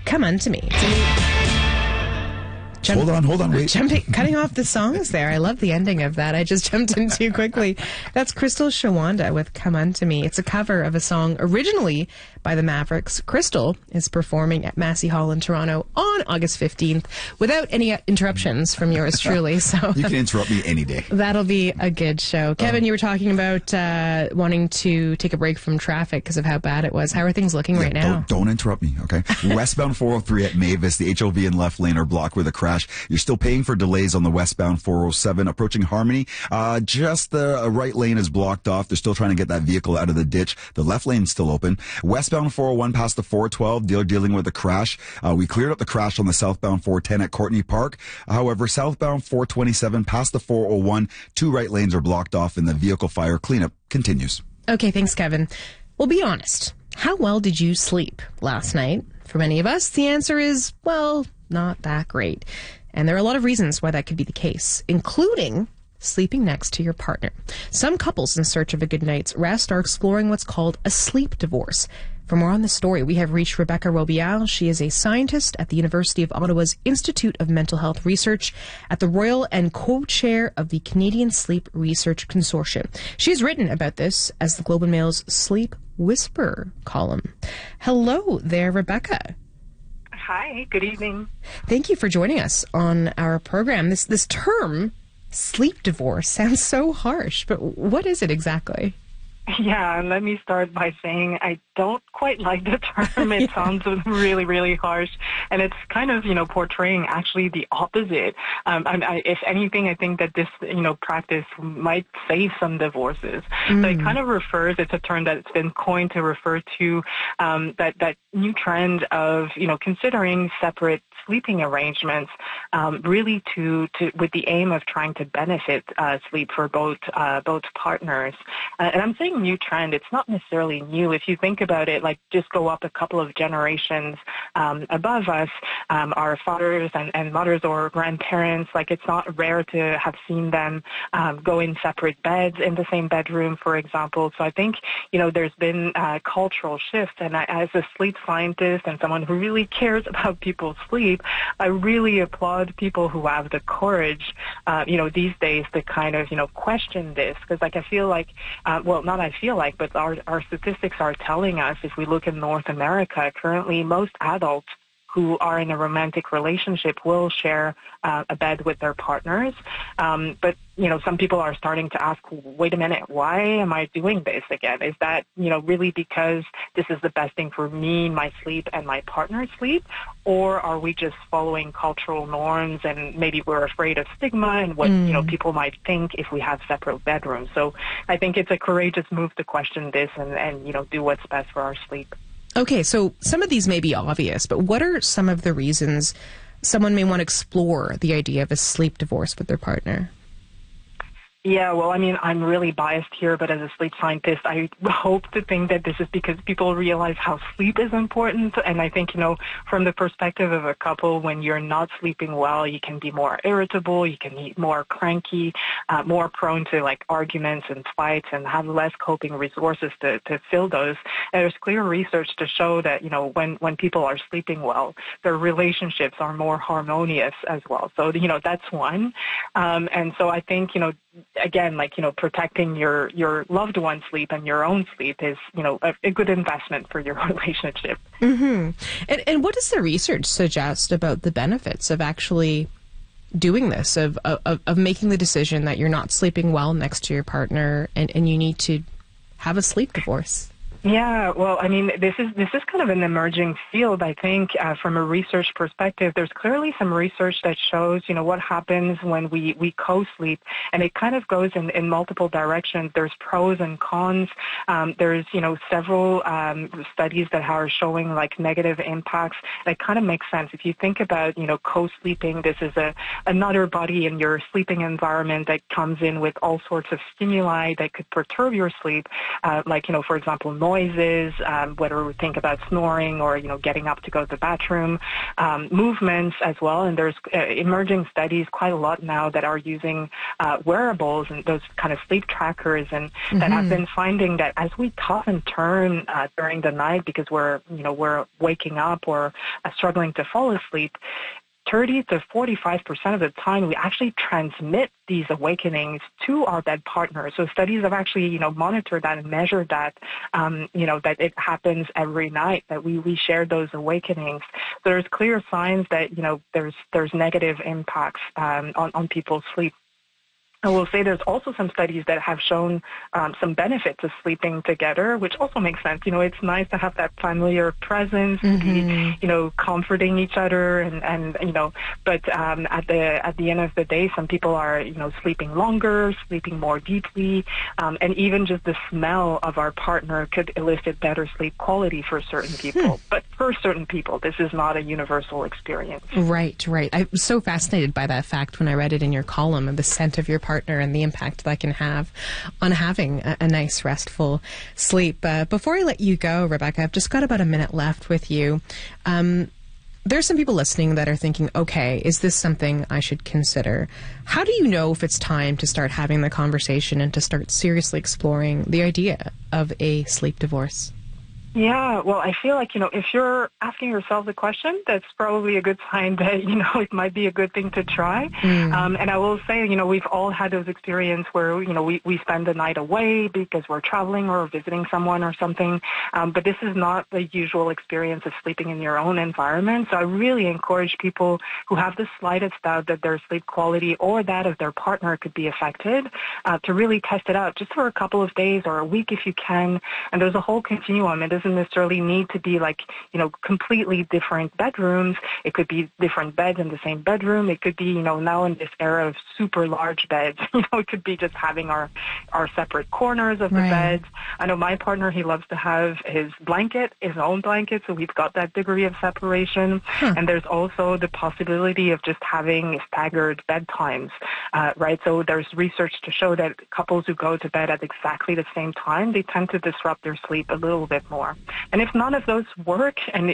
Come Unto Me. Hold on, wait. Cutting off the songs there. I love the ending of that. I just jumped in too quickly. That's Crystal Shawanda with Come Unto Me. It's a cover of a song originally by the Mavericks. Crystal is performing at Massey Hall in Toronto on August 15th without any interruptions from yours truly. So you can interrupt me any day. That'll be a good show. Kevin, you were talking about wanting to take a break from traffic because of how bad it was. How are things looking right now? Don't interrupt me, okay? Westbound 403 at Mavis, the HOV and left lane are blocked with a crash. You're still paying for delays on the westbound 407 approaching Harmony. Just the right lane is blocked off. They're still trying to get that vehicle out of the ditch. The left lane's still open. Westbound 401 past the 412, they're dealing with a crash. We cleared up the crash on the southbound 410 at Courtney Park. However, southbound 427 past the 401, 2 right lanes are blocked off and the vehicle fire cleanup continues. Okay, thanks, Kevin. Well, be honest. How well did you sleep last night? For many of us, the answer is, well, not that great. And there are a lot of reasons why that could be the case, including sleeping next to your partner. Some couples in search of a good night's rest are exploring what's called a sleep divorce. For more on this story, we have reached Rebecca Robillard. She is a scientist at the University of Ottawa's Institute of Mental Health Research at the Royal and co-chair of the Canadian Sleep Research Consortium. She's written about this as the Globe and Mail's Sleep Whisperer column. Hello there, Rebecca. Hi, good evening. Thank you for joining us on our program. This term, sleep divorce, sounds so harsh, but what is it exactly? Yeah, let me start by saying I don't quite like the term. It sounds really, really harsh, and it's kind of, portraying actually the opposite. If anything, I think that this, practice might save some divorces. So it kind of refers, it's a term that's been coined to refer to that new trend of, considering separate sleeping arrangements, really with the aim of trying to benefit sleep for both partners. And I'm saying new trend. It's not necessarily new. If you think about it, like just go up a couple of generations above us, our fathers and mothers or grandparents, like it's not rare to have seen them go in separate beds in the same bedroom, for example. So I think, there's been a cultural shift. And as a sleep scientist and someone who really cares about people's sleep, I really applaud people who have the courage, these days to kind of, question this. Because I feel like, but our statistics are telling us, if we look in North America, currently most adults who are in a romantic relationship will share a bed with their partners. But, some people are starting to ask, wait a minute, why am I doing this again? Is that, really because this is the best thing for me, my sleep, and my partner's sleep? Or are we just following cultural norms and maybe we're afraid of stigma and what, people might think if we have separate bedrooms? So I think it's a courageous move to question this and do what's best for our sleep. Okay, so some of these may be obvious, but what are some of the reasons someone may want to explore the idea of a sleep divorce with their partner? Yeah, well, I'm really biased here, but as a sleep scientist, I hope to think that this is because people realize how sleep is important. And I think, from the perspective of a couple, when you're not sleeping well, you can be more irritable, you can be more cranky, more prone to like arguments and fights and have less coping resources to fill those. And there's clear research to show that, when people are sleeping well, their relationships are more harmonious as well. So, that's one. And so I think, again, protecting your loved one's sleep and your own sleep is, a good investment for your relationship. Mm-hmm. And what does the research suggest about the benefits of actually doing this, of making the decision that you're not sleeping well next to your partner and you need to have a sleep divorce? Yeah, well, this is kind of an emerging field, I think, from a research perspective. There's clearly some research that shows, what happens when we co-sleep, and it kind of goes in multiple directions. There's pros and cons. There's, several studies that are showing like negative impacts. That kind of makes sense. If you think about, co-sleeping, this is another body in your sleeping environment that comes in with all sorts of stimuli that could perturb your sleep, for example, noises, whether we think about snoring or, getting up to go to the bathroom, movements as well. And there's emerging studies quite a lot now that are using wearables and those kind of sleep trackers, and that have been finding that as we toss and turn during the night because we're waking up or struggling to fall asleep, 30 to 45% of the time, we actually transmit these awakenings to our bed partner. So studies have actually, monitored that and measured that, that it happens every night, that we share those awakenings. So there's clear signs that, there's negative impacts on people's sleep. I will say there's also some studies that have shown some benefits of sleeping together, which also makes sense. It's nice to have that familiar presence, to be, comforting each other, and but at the end of the day, some people are, sleeping longer, sleeping more deeply, and even just the smell of our partner could elicit better sleep quality for certain people. But for certain people, this is not a universal experience. Right. I was so fascinated by that fact when I read it in your column of the scent of your partner and the impact that can have on having a nice, restful sleep. Before I let you go, Rebecca, I've just got about a minute left with you. There's some people listening that are thinking, okay, is this something I should consider? How do you know if it's time to start having the conversation and to start seriously exploring the idea of a sleep divorce? Yeah, well, I feel like, if you're asking yourself the question, that's probably a good sign that, it might be a good thing to try. And I will say, we've all had those experiences where, we spend the night away because we're traveling or visiting someone or something. But this is not the usual experience of sleeping in your own environment. So I really encourage people who have the slightest doubt that their sleep quality or that of their partner could be affected to really test it out just for a couple of days or a week if you can. And there's a whole continuum. It doesn't necessarily need to be like, completely different bedrooms. It could be different beds in the same bedroom. It could be, now in this era of super large beds, it could be just having our separate corners of the beds. I know my partner, he loves to have his own blanket, so we've got that degree of separation. And there's also the possibility of just having staggered bedtimes, right? So there's research to show that couples who go to bed at exactly the same time, they tend to disrupt their sleep a little bit more. And if none of those work and